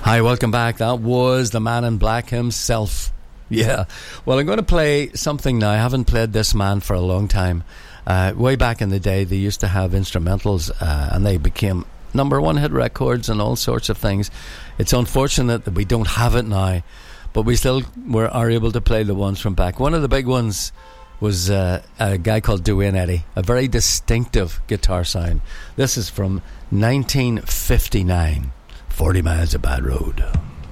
Hi, welcome back. That was the Man in Black himself. Yeah. Well, I'm going to play something now. I haven't played this man for a long time. Way back in the day, they used to have instrumentals, and they became number one hit records and all sorts of things. It's unfortunate that we don't have it now, but we still are able to play the ones from back. One of the big ones was a guy called Duane Eddy, a very distinctive guitar sound. This is from 1959, 40 Miles of Bad Road.